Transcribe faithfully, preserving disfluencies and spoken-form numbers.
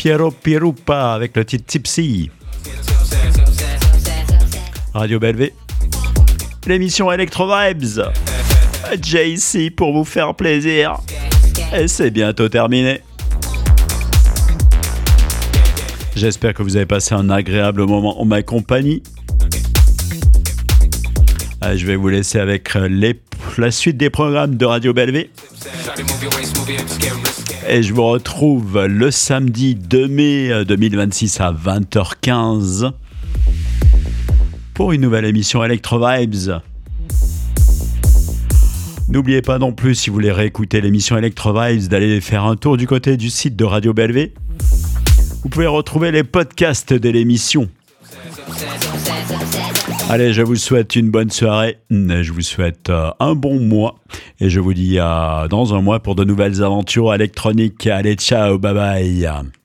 Piero Pirupa avec le titre Tipsy. Radio Bellevue, l'émission Electro Vibes. J C pour vous faire plaisir. Et c'est bientôt terminé. J'espère que vous avez passé un agréable moment en ma compagnie. Je vais vous laisser avec les, la suite des programmes de Radio Bellevue. Et je vous retrouve le samedi deux mai deux mille vingt-six à vingt heures quinze pour une nouvelle émission Electro Vibes. N'oubliez pas non plus, si vous voulez réécouter l'émission Electro Vibes, d'aller faire un tour du côté du site de Radio Bellevue. Vous pouvez retrouver les podcasts de l'émission. Allez, je vous souhaite une bonne soirée, je vous souhaite euh, un bon mois et je vous dis à dans un mois pour de nouvelles aventures électroniques. Allez, ciao, bye bye.